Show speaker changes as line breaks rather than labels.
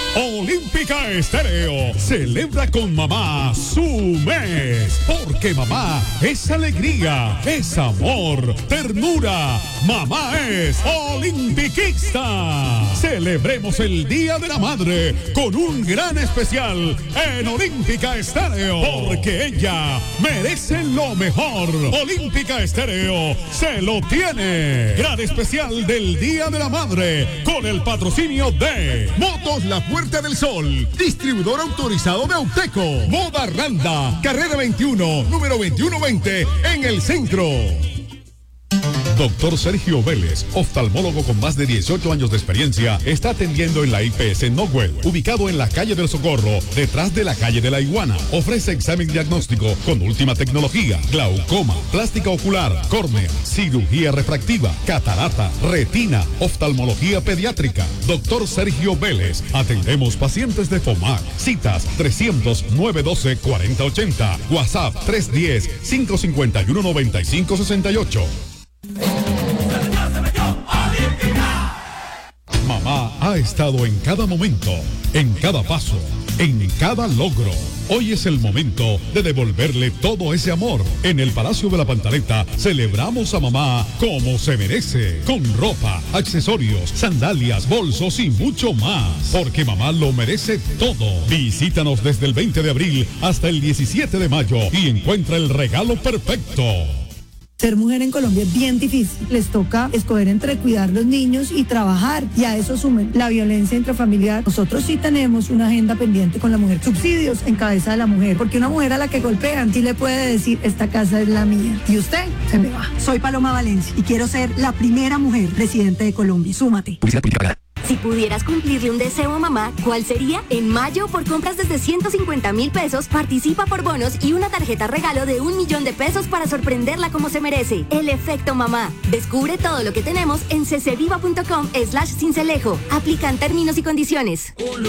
Olímpica Estéreo celebra con mamá su mes, porque mamá es alegría, es amor, ternura. Mamá es olimpiquista. Celebremos el Día de la Madre con un gran especial en Olímpica Estéreo, porque ella merece lo mejor. Olímpica Estéreo se lo tiene. Gran especial del Día de la Madre con el patrocinio de Motos La Puerta del Sol, distribuidor autorizado de Auteco. Moda Randa, carrera 21, número 2120, en el centro. Doctor Sergio Vélez, oftalmólogo con más de 18 años de experiencia, está atendiendo en la IPS Nogüel, ubicado en la calle del Socorro, detrás de la calle de la Iguana. Ofrece examen diagnóstico con última tecnología, glaucoma, plástica ocular, córnea, cirugía refractiva, catarata, retina, oftalmología pediátrica. Doctor Sergio Vélez, atendemos pacientes de FOMAC. Citas 300-912-4080, WhatsApp 310-551-9568. Mamá ha estado en cada momento, en cada paso, en cada logro. Hoy es el momento de devolverle todo ese amor. En el Palacio de la Pantaleta celebramos a mamá como se merece, con ropa, accesorios, sandalias, bolsos y mucho más, porque mamá lo merece todo. Visítanos desde el 20 de abril hasta el 17 de mayo y encuentra el regalo perfecto.
Ser mujer en Colombia es bien difícil. Les toca escoger entre cuidar los niños y trabajar. Y a eso sumen la violencia intrafamiliar. Nosotros sí tenemos una agenda pendiente con la mujer. Subsidios en cabeza de la mujer. Porque una mujer a la que golpean sí le puede decir, esta casa es la mía. Y usted se me va.
Soy Paloma Valencia y quiero ser la primera mujer presidente de Colombia. Súmate.
Si pudieras cumplirle un deseo a mamá, ¿cuál sería? En mayo, por compras desde 150,000 pesos, participa por bonos y una tarjeta regalo de 1 millón de pesos para sorprenderla como se merece. El efecto mamá. Descubre todo lo que tenemos en ccviva.com/cincelejo. Aplican términos y condiciones.